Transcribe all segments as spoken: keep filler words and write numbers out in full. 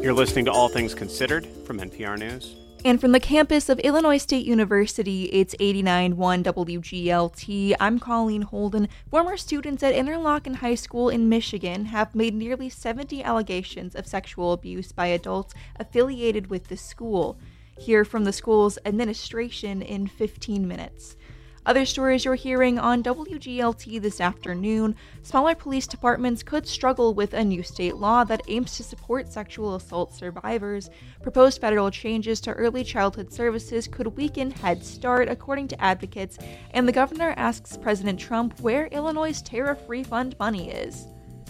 You're listening to All Things Considered from N P R News. And from the campus of Illinois State University, it's eighty-nine point one W G L T. I'm Colleen Holden. Former students at Interlochen High School in Michigan have made nearly seventy allegations of sexual abuse by adults affiliated with the school. Hear from the school's administration in fifteen minutes. Other stories you're hearing on W G L T this afternoon: smaller police departments could struggle with a new state law that aims to support sexual assault survivors. Proposed federal changes to early childhood services could weaken Head Start, according to advocates. And the governor asks President Trump where Illinois' tariff refund money is.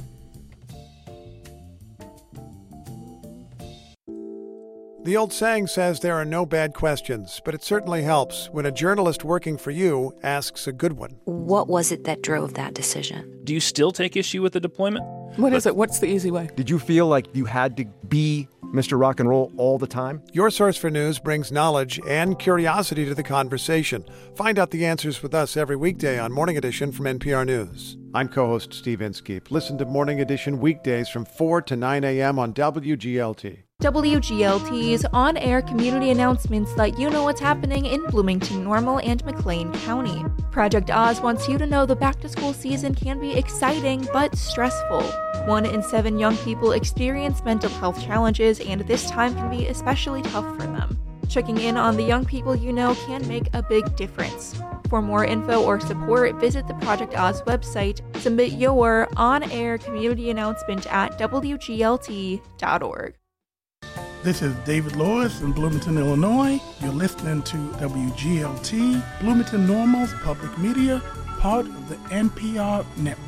The old saying says there are no bad questions, but it certainly helps when a journalist working for you asks a good one. What was it that drove that decision? Do you still take issue with the deployment? What is it? What's the easy way? Did you feel like you had to be Mister Rock and Roll all the time? Your Source for News brings knowledge and curiosity to the conversation. Find out the answers with us every weekday on Morning Edition from N P R News. I'm co-host Steve Inskeep. Listen to Morning Edition weekdays from four to nine a.m. on W G L T. W G L T's on-air community announcements let you know what's happening in Bloomington Normal and McLean County. Project Oz wants you to know the back-to-school season can be exciting but stressful. One in seven young people experience mental health challenges, and this time can be especially tough for them. Checking in on the young people you know can make a big difference. For more info or support, visit the Project Oz website. Submit your on-air community announcement at W G L T dot org. This is David Lewis in Bloomington, Illinois. You're listening to W G L T, Bloomington Normal's public media, part of the N P R network.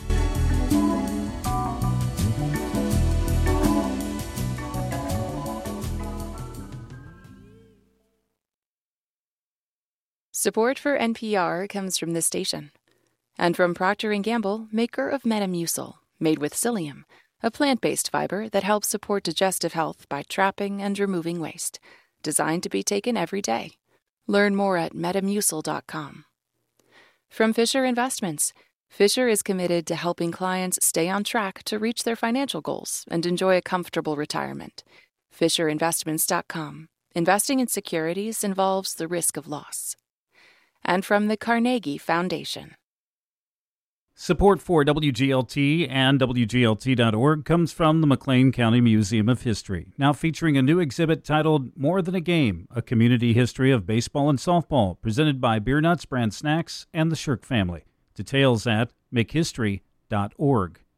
Support for N P R comes from this station and from Procter and Gamble, maker of Metamucil, made with psyllium, a plant-based fiber that helps support digestive health by trapping and removing waste, designed to be taken every day. Learn more at metamucil dot com. From Fisher Investments, Fisher is committed to helping clients stay on track to reach their financial goals and enjoy a comfortable retirement. fisher investments dot com. Investing in securities involves the risk of loss. And from the Carnegie Foundation. Support for W G L T and W G L T dot org comes from the McLean County Museum of History, now featuring a new exhibit titled More Than a Game, a community history of baseball and softball, presented by Beer Nuts Brand Snacks and the Shirk family. Details at make history dot org.